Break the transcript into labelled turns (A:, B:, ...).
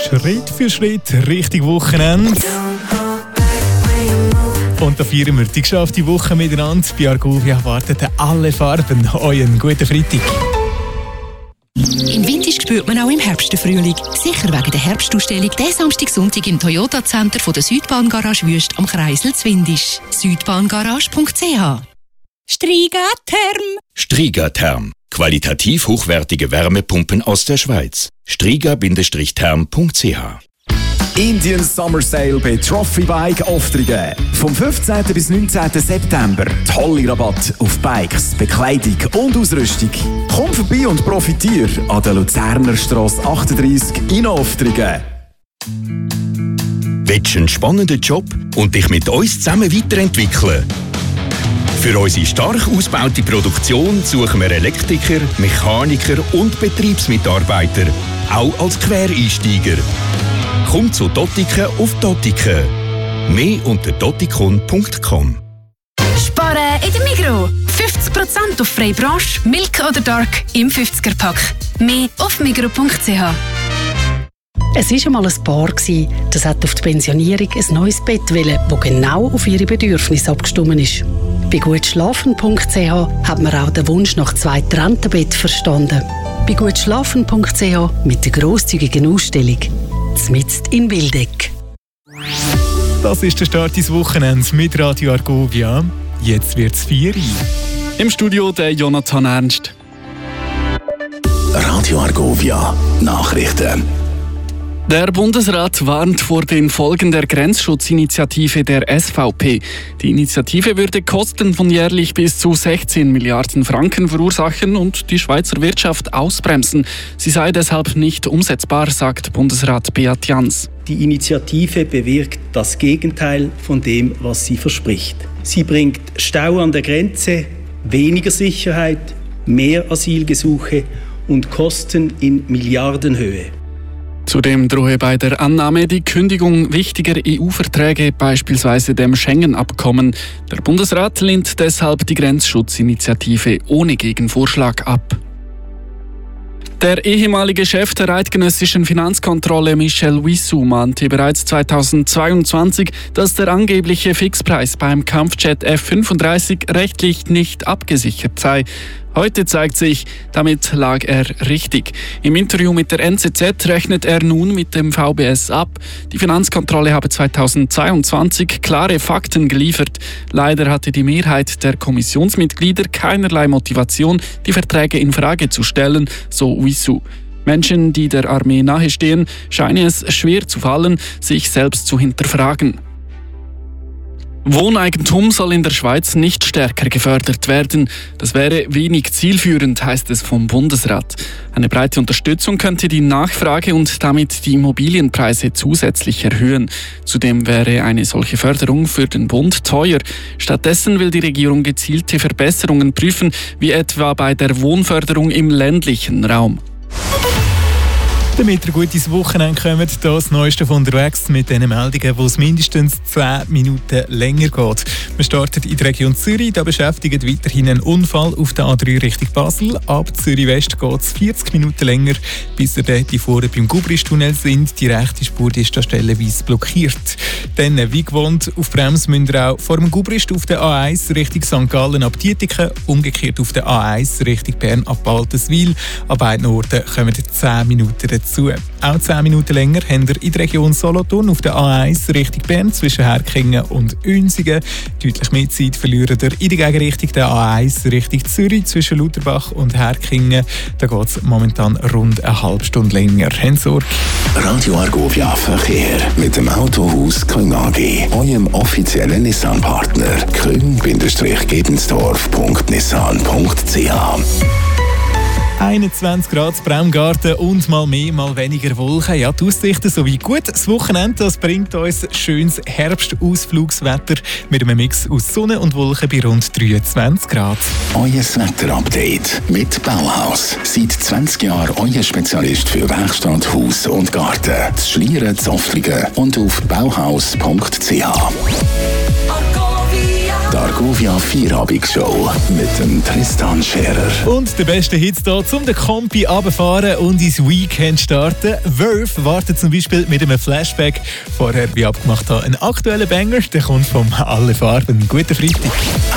A: Schritt für Schritt Richtung Wochenende. Und da feiern wir die geschaffte Woche miteinander. Bei Argovia warten alle Farben. Euren guten Freitag.
B: In Windisch spürt man auch im Herbst den Frühling. Sicher wegen der Herbstausstellung diesen Samstag-Sonntag im Toyota-Center von der Südbahngarage Wüst am Kreisel Zwindisch. südbahngarage.ch. Strigatherm.
C: Strigatherm. Qualitativ hochwertige Wärmepumpen aus der Schweiz. striga-therm.ch.
D: Indian Summer Sale bei Trophy Bike Oftringen. Vom 15. bis 19. September. Tolle Rabatt auf Bikes, Bekleidung und Ausrüstung. Komm vorbei und profitiere an der Luzerner Strasse 38 in Oftringen.
C: Willst du einen spannenden Job und dich mit uns zusammen weiterentwickeln? Für unsere stark ausgebaute Produktion suchen wir Elektriker, Mechaniker und Betriebsmitarbeiter, auch als Quereinsteiger. Komm zu Dottiken auf Dottiken. Mehr unter dottikon.com.
E: Sparen in der Migros. 50% auf freie Branche, Milk oder Dark im 50er-Pack. Mehr auf migros.ch.
F: Es war einmal ein Paar, das hat auf die Pensionierung ein neues Bett wollte, das genau auf ihre Bedürfnisse abgestimmt ist. Bei gutschlafen.ch hat man auch den Wunsch nach 2 getrennten Betten verstanden. Bei gutschlafen.ch mit der grosszügigen Ausstellung «Zmitzt in Wildeck».
A: Das ist der Start ins Wochenende mit Radio Argovia. Jetzt wird's 4 Uhr.
G: Im Studio der Jonathan Ernst.
D: Radio Argovia Nachrichten.
G: Der Bundesrat warnt vor den Folgen der Grenzschutzinitiative der SVP. Die Initiative würde Kosten von jährlich bis zu 16 Milliarden Franken verursachen und die Schweizer Wirtschaft ausbremsen. Sie sei deshalb nicht umsetzbar, sagt Bundesrat Beat Jans.
H: Die Initiative bewirkt das Gegenteil von dem, was sie verspricht. Sie bringt Stau an der Grenze, weniger Sicherheit, mehr Asylgesuche und Kosten in Milliardenhöhe.
G: Zudem drohe bei der Annahme die Kündigung wichtiger EU-Verträge, beispielsweise dem Schengen-Abkommen. Der Bundesrat lehnt deshalb die Grenzschutzinitiative ohne Gegenvorschlag ab. Der ehemalige Chef der eidgenössischen Finanzkontrolle Michel Wissou mahnte bereits 2022, dass der angebliche Fixpreis beim Kampfjet F-35 rechtlich nicht abgesichert sei. Heute zeigt sich, damit lag er richtig. Im Interview mit der NZZ rechnet er nun mit dem VBS ab. Die Finanzkontrolle habe 2022 klare Fakten geliefert. Leider hatte die Mehrheit der Kommissionsmitglieder keinerlei Motivation, die Verträge in Frage zu stellen, so Wissou. Menschen, die der Armee nahestehen, scheine es schwer zu fallen, sich selbst zu hinterfragen. Wohneigentum soll in der Schweiz nicht stärker gefördert werden. Das wäre wenig zielführend, heißt es vom Bundesrat. Eine breite Unterstützung könnte die Nachfrage und damit die Immobilienpreise zusätzlich erhöhen. Zudem wäre eine solche Förderung für den Bund teuer. Stattdessen will die Regierung gezielte Verbesserungen prüfen, wie etwa bei der Wohnförderung im ländlichen Raum.
A: Damit ihr gut ins Wochenende kommt, das Neueste von unterwegs mit den Meldungen, wo es mindestens 10 Minuten länger geht. Wir starten in der Region Zürich. Da beschäftigt weiterhin ein Unfall auf der A3 Richtung Basel. Ab Zürich West geht es 40 Minuten länger, bis ihr dort vorne beim Gubristunnel sind. Die rechte Spur ist da stellenweise blockiert. Dann, wie gewohnt, auf Brems müsst ihr auch vor dem Gubrist auf der A1 Richtung St. Gallen ab Dietiken, umgekehrt auf der A1 Richtung Bern ab Baltenswil. An beiden Orten kommen 10 Minuten dazu. Auch 10 Minuten länger habt ihr in der Region Solothurn auf der A1 Richtung Bern zwischen Herkingen und Unsingen. Deutlich mehr Zeit verliert ihr in die Gegenrichtung der A1 Richtung Zürich zwischen Lutherbach und Herkingen. Da geht es momentan rund eine halbe Stunde länger. Habt Sorge.
D: Radio Argovia Verkehr mit dem Autohaus Küng AG, eurem offiziellen Nissan-Partner. küng-gebensdorf.nissan.ch.
A: 21 Grad Braumgarten und mal mehr, mal weniger Wolken. Ja, die Aussichten sowie gut. Das Wochenende das bringt uns schönes Herbstausflugswetter mit einem Mix aus Sonne und Wolken bei rund 23 Grad.
D: Euer Wetterupdate mit Bauhaus. Seit 20 Jahren euer Spezialist für Werkstatt, Haus und Garten. Das Schlieren, Zoftlingen und auf bauhaus.ch. Die Argovia Vierabendsshow mit dem Tristan Scherer.
A: Und der beste Hits hier, um den Kompi runterfahren und ins Weekend starten. Verve wartet zum Beispiel mit einem Flashback. Vorher, wie abgemacht, ein aktueller Banger, der kommt von Alle Farben. Guten Freitag.